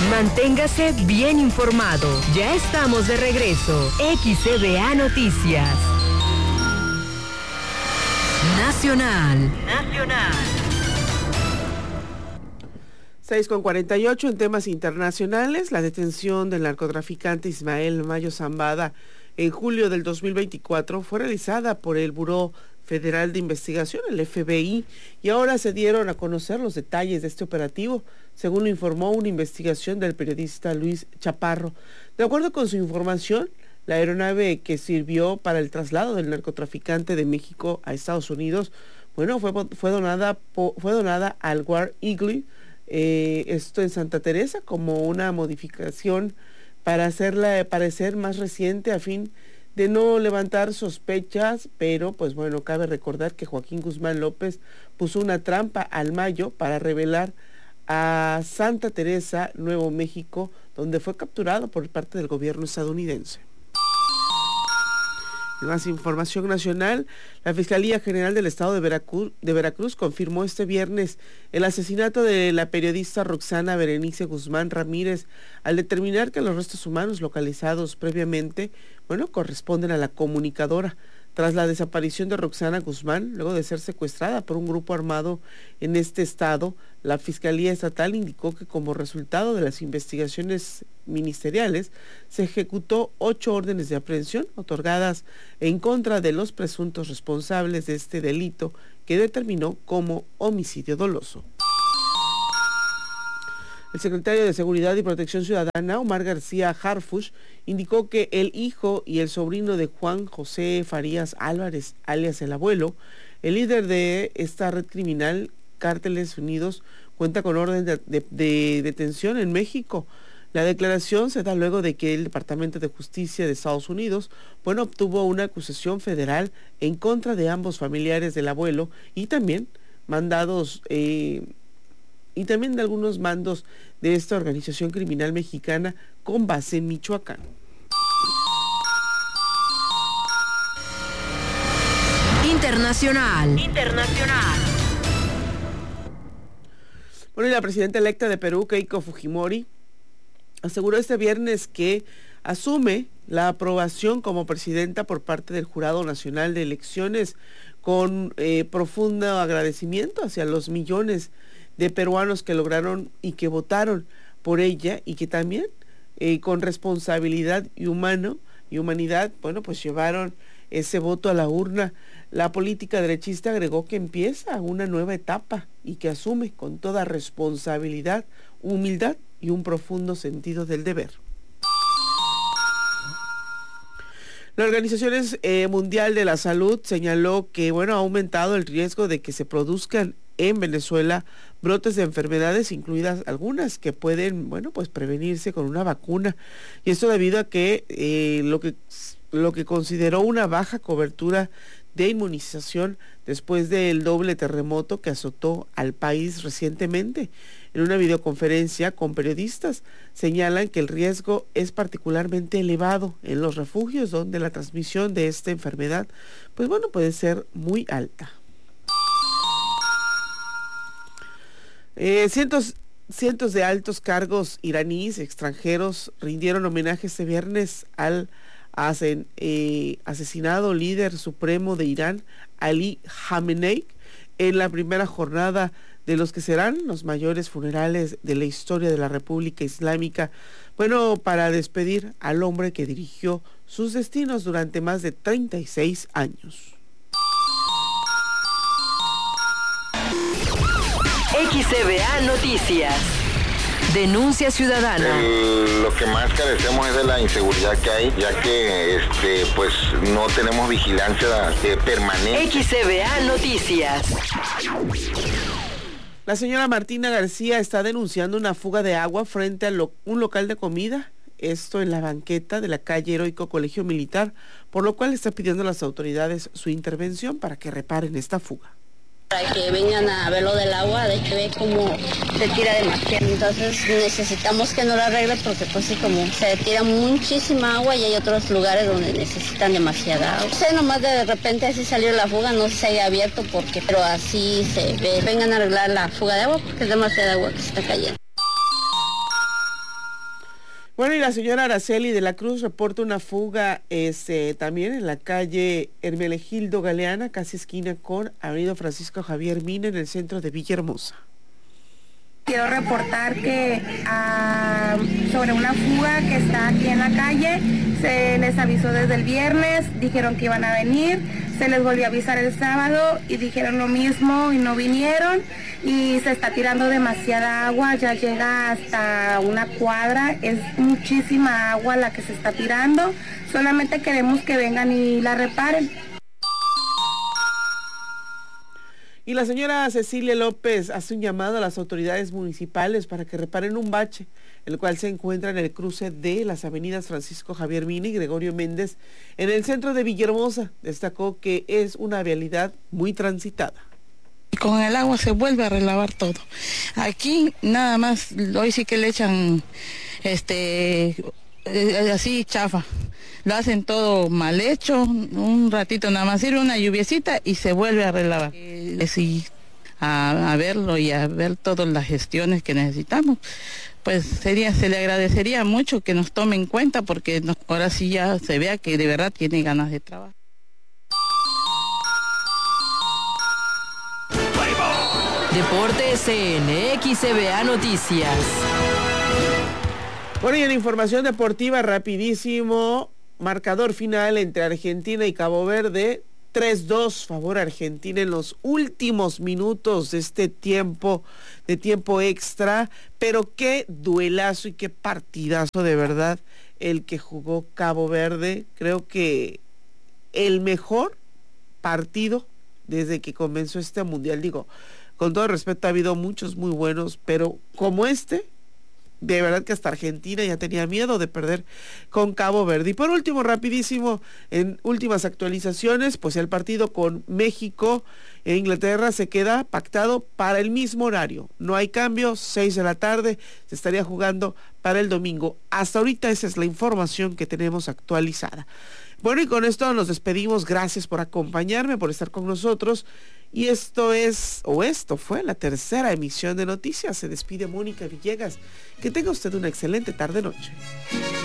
Manténgase bien informado. Ya estamos de regreso. XCBA Noticias. Nacional. 6:48 en temas internacionales. La detención del narcotraficante Ismael Mayo Zambada en julio del 2024 fue realizada por el Buró Federal de Investigación, el FBI, y ahora se dieron a conocer los detalles de este operativo, según lo informó una investigación del periodista Luis Chaparro. De acuerdo con su información, la aeronave que sirvió para el traslado del narcotraficante de México a Estados Unidos, fue donada al War Eagle, esto en Santa Teresa, como una modificación para hacerla parecer más reciente a fin de no levantar sospechas, pero cabe recordar que Joaquín Guzmán López puso una trampa al Mayo para revelar a Santa Teresa, Nuevo México, donde fue capturado por parte del gobierno estadounidense. En más información nacional, la Fiscalía General del Estado de Veracruz confirmó este viernes el asesinato de la periodista Roxana Berenice Guzmán Ramírez, al determinar que los restos humanos localizados previamente, corresponden a la comunicadora. Tras la desaparición de Roxana Guzmán, luego de ser secuestrada por un grupo armado en este estado, la Fiscalía Estatal indicó que como resultado de las investigaciones ministeriales, se ejecutó 8 órdenes de aprehensión otorgadas en contra de los presuntos responsables de este delito, que determinó como homicidio doloso. El secretario de Seguridad y Protección Ciudadana, Omar García Harfuch, indicó que el hijo y el sobrino de Juan José Farías Álvarez, alias el abuelo, el líder de esta red criminal, Cárteles Unidos, cuenta con orden de detención en México. La declaración se da luego de que el Departamento de Justicia de Estados Unidos, obtuvo una acusación federal en contra de ambos familiares del abuelo y también de algunos mandos de esta organización criminal mexicana con base en Michoacán. Internacional. Y la presidenta electa de Perú, Keiko Fujimori, aseguró este viernes que asume la aprobación como presidenta por parte del Jurado Nacional de Elecciones con profundo agradecimiento hacia los millones de peruanos que lograron y que votaron por ella, y que también con responsabilidad y humanidad, llevaron ese voto a la urna. La política derechista agregó que empieza una nueva etapa y que asume con toda responsabilidad, humildad y un profundo sentido del deber. La Organización Mundial de la Salud señaló que ha aumentado el riesgo de que se produzcan en Venezuela brotes de enfermedades, incluidas algunas que pueden, prevenirse con una vacuna. Y esto debido a que lo que consideró una baja cobertura de inmunización después del doble terremoto que azotó al país recientemente. En una videoconferencia con periodistas, señalan que el riesgo es particularmente elevado en los refugios, donde la transmisión de esta enfermedad, puede ser muy alta. Cientos de altos cargos iraníes extranjeros rindieron homenaje este viernes al asesinado líder supremo de Irán, Ali Khamenei, en la primera jornada de los que serán los mayores funerales de la historia de la República Islámica, para despedir al hombre que dirigió sus destinos durante más de 36 años. XCBA Noticias. Denuncia ciudadana. Lo que más carecemos es de la inseguridad que hay, ya que no tenemos vigilancia permanente. XCBA Noticias. La señora Martina García está denunciando una fuga de agua frente a un local de comida, esto en la banqueta de la calle Heroico Colegio Militar, por lo cual está pidiendo a las autoridades su intervención para que reparen esta fuga. Para que vengan a ver lo del agua, de que ve cómo se tira demasiado. Entonces necesitamos que nos lo arregle porque sí, como se tira muchísima agua y hay otros lugares donde necesitan demasiada agua. Nomás de repente así salió la fuga, no sé si haya abierto pero así se ve. Vengan a arreglar la fuga de agua porque es demasiada agua que se está cayendo. Bueno, y la señora Araceli de la Cruz reporta una fuga también en la calle Hermenegildo Galeana, casi esquina con Avenida Francisco Javier Mina, en el centro de Villahermosa. Quiero reportar que sobre una fuga que está aquí en la calle, se les avisó desde el viernes, dijeron que iban a venir, se les volvió a avisar el sábado y dijeron lo mismo y no vinieron, y se está tirando demasiada agua, ya llega hasta una cuadra, es muchísima agua la que se está tirando, solamente queremos que vengan y la reparen. Y la señora Cecilia López hace un llamado a las autoridades municipales para que reparen un bache, el cual se encuentra en el cruce de las avenidas Francisco Javier Mina y Gregorio Méndez, en el centro de Villahermosa. Destacó que es una vialidad muy transitada. Con el agua se vuelve a relavar todo. Aquí nada más, hoy sí que le echan así chafa. Lo hacen todo mal hecho, un ratito nada más sirve una lluviecita y se vuelve a relavar. Sí, a verlo y a ver todas las gestiones que necesitamos, pues se le agradecería mucho que nos tome en cuenta, porque ahora sí ya se vea que de verdad tiene ganas de trabajar. Deportes en XCBA Noticias. Bueno, y en información deportiva, rapidísimo, marcador final entre Argentina y Cabo Verde, 3-2, favor Argentina en los últimos minutos de este tiempo extra, pero qué duelazo y qué partidazo de verdad el que jugó Cabo Verde. Creo que el mejor partido desde que comenzó este mundial. Digo, con todo respeto, ha habido muchos muy buenos, pero como de verdad que hasta Argentina ya tenía miedo de perder con Cabo Verde. Y por último, rapidísimo, en últimas actualizaciones, pues el partido con México e Inglaterra se queda pactado para el mismo horario. No hay cambio, 6 de la tarde, se estaría jugando para el domingo. Hasta ahorita esa es la información que tenemos actualizada. Bueno, y con esto nos despedimos. Gracias por acompañarme, por estar con nosotros. Y esto fue la tercera emisión de Noticias. Se despide Mónica Villegas. Que tenga usted una excelente tarde-noche.